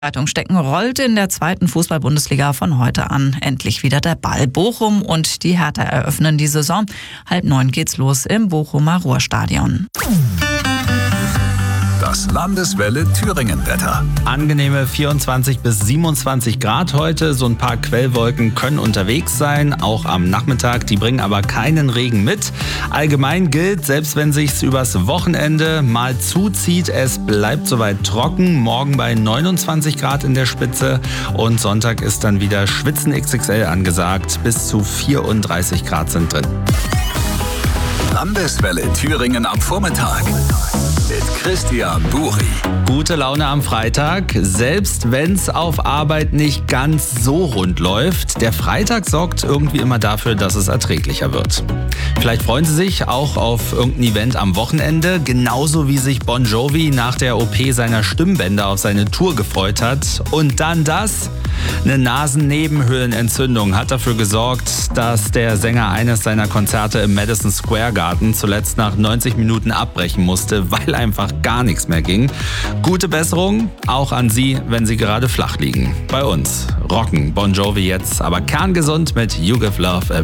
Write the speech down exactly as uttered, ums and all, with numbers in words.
Leitung stecken, rollt in der zweiten Fußball-Bundesliga von heute an endlich wieder der Ball. Bochum und die Hertha eröffnen die Saison. Halb neun geht's los im Bochumer Ruhrstadion. Das Landeswelle Thüringen-Wetter. Angenehme vierundzwanzig bis siebenundzwanzig Grad heute. So ein paar Quellwolken können unterwegs sein, auch am Nachmittag. Die bringen aber keinen Regen mit. Allgemein gilt, selbst wenn sich's übers Wochenende mal zuzieht, es bleibt soweit trocken. Morgen bei neunundzwanzig Grad in der Spitze und Sonntag ist dann wieder Schwitzen X X L angesagt. Bis zu vierunddreißig Grad sind drin. Landeswelle Thüringen am Vormittag. Mit Christian Buri. Gute Laune am Freitag, selbst wenn's auf Arbeit nicht ganz so rund läuft. Der Freitag sorgt irgendwie immer dafür, dass es erträglicher wird. Vielleicht freuen Sie sich auch auf irgendein Event am Wochenende, genauso wie sich Bon Jovi nach der O P seiner Stimmbänder auf seine Tour gefreut hat. Und dann das. Eine Nasennebenhöhlenentzündung hat dafür gesorgt, dass der Sänger eines seiner Konzerte im Madison Square Garden zuletzt nach neunzig Minuten abbrechen musste, weil einfach gar nichts mehr ging. Gute Besserung auch an Sie, wenn Sie gerade flach liegen. Bei uns rocken Bon Jovi jetzt aber kerngesund mit You Give Love a